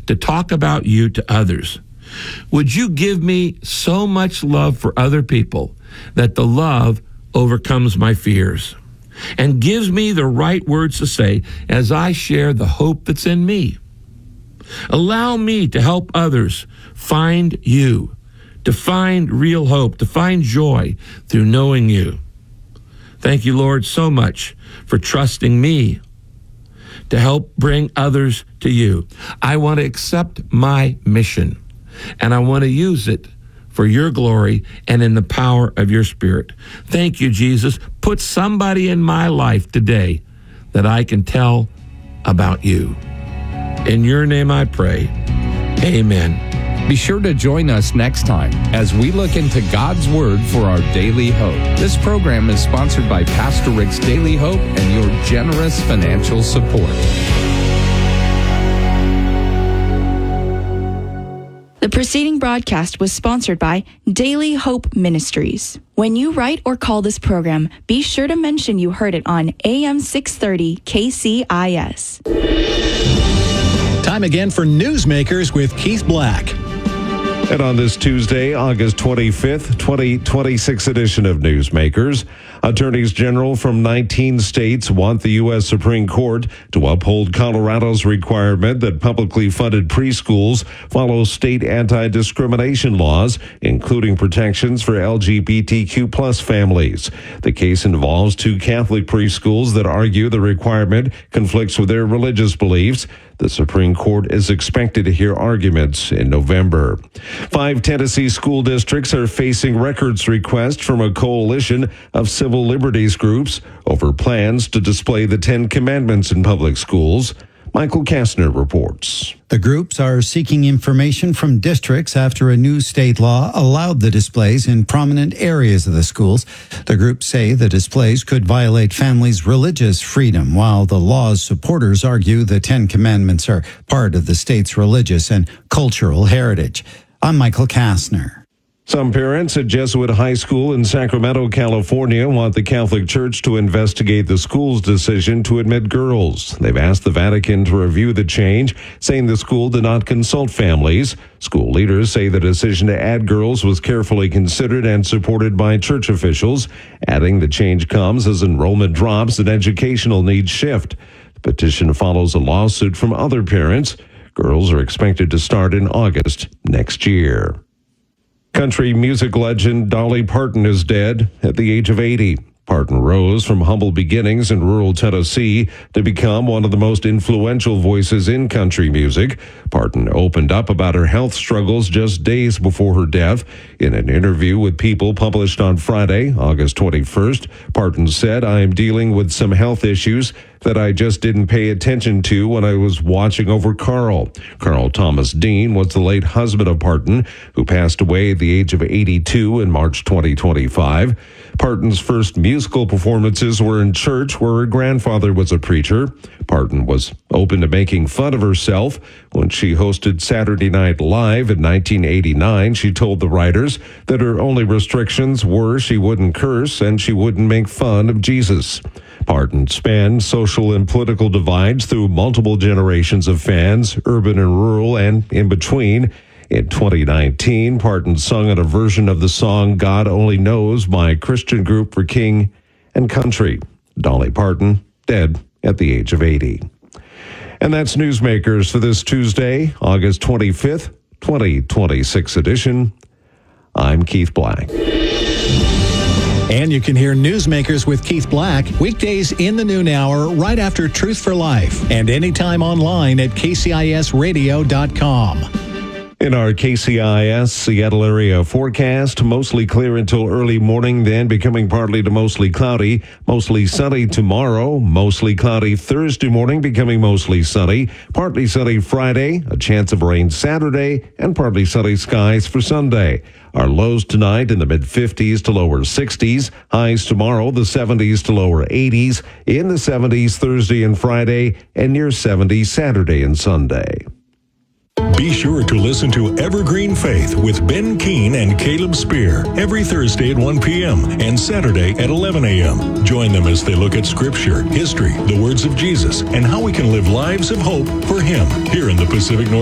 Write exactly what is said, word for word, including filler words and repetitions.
to talk about you to others. Would you give me so much love for other people that the love overcomes my fears and gives me the right words to say as I share the hope that's in me? Allow me to help others find you, to find real hope, to find joy through knowing you. Thank you, Lord, so much for trusting me to help bring others to you. I want to accept my mission, and I want to use it for your glory and in the power of your Spirit. Thank you, Jesus. Put somebody in my life today that I can tell about you. In your name I pray. Amen. Be sure to join us next time as we look into God's Word for our daily hope. This program is sponsored by Pastor Rick's Daily Hope and your generous financial support. The preceding broadcast was sponsored by Daily Hope Ministries. When you write or call this program, be sure to mention you heard it on A M six thirty K C I S. Time again for Newsmakers with Keith Black. And on this Tuesday, August twenty-fifth, twenty twenty-six edition of Newsmakers, attorneys general from nineteen states want the U S Supreme Court to uphold Colorado's requirement that publicly funded preschools follow state anti-discrimination laws, including protections for L G B T Q plus families. The case involves two Catholic preschools that argue the requirement conflicts with their religious beliefs. The Supreme Court is expected to hear arguments in November. Five Tennessee school districts are facing records requests from a coalition of civil liberties groups over plans to display the Ten Commandments in public schools. Michael Kastner reports. The groups are seeking information from districts after a new state law allowed the displays in prominent areas of the schools. The groups say the displays could violate families' religious freedom, while the law's supporters argue the Ten Commandments are part of the state's religious and cultural heritage. I'm Michael Kastner. Some parents at Jesuit High School in Sacramento, California, want the Catholic Church to investigate the school's decision to admit girls. They've asked the Vatican to review the change, saying the school did not consult families. School leaders say the decision to add girls was carefully considered and supported by church officials, adding the change comes as enrollment drops and educational needs shift. The petition follows a lawsuit from other parents. Girls are expected to start in August next year. Country music legend Dolly Parton is dead at the age of eighty. Parton rose from humble beginnings in rural Tennessee to become one of the most influential voices in country music. Parton opened up about her health struggles just days before her death. In an interview with People published on Friday, August twenty-first, Parton said, "I am dealing with some health issues that I just didn't pay attention to when I was watching over Carl." Carl Thomas Dean was the late husband of Parton, who passed away at the age of eighty-two in March twenty twenty-five. Parton's first musical performances were in church, where her grandfather was a preacher. Parton was open to making fun of herself. When she hosted Saturday Night Live in nineteen eighty-nine, she told the writers that her only restrictions were she wouldn't curse and she wouldn't make fun of Jesus. Parton spanned social and political divides through multiple generations of fans, urban and rural, and in between. In twenty nineteen, Parton sung on a version of the song God Only Knows by Christian group for King and Country. Dolly Parton, dead at the age of eighty. And that's Newsmakers for this Tuesday, August twenty-fifth, twenty twenty-six edition. I'm Keith Black. And you can hear Newsmakers with Keith Black weekdays in the noon hour right after Truth for Life and anytime online at K C I S radio dot com. In our K C I S Seattle area forecast, mostly clear until early morning, then becoming partly to mostly cloudy. Mostly sunny tomorrow, mostly cloudy Thursday morning, becoming mostly sunny. Partly sunny Friday, a chance of rain Saturday, and partly sunny skies for Sunday. Our lows tonight in the mid-fifties to lower sixties. Highs tomorrow, the seventies to lower eighties. In the seventies Thursday and Friday, and near seventy Saturday and Sunday. Be sure to listen to Evergreen Faith with Ben Keene and Caleb Spear every Thursday at one p.m. and Saturday at eleven a.m. Join them as they look at Scripture, history, the words of Jesus, and how we can live lives of hope for Him here in the Pacific Northwest.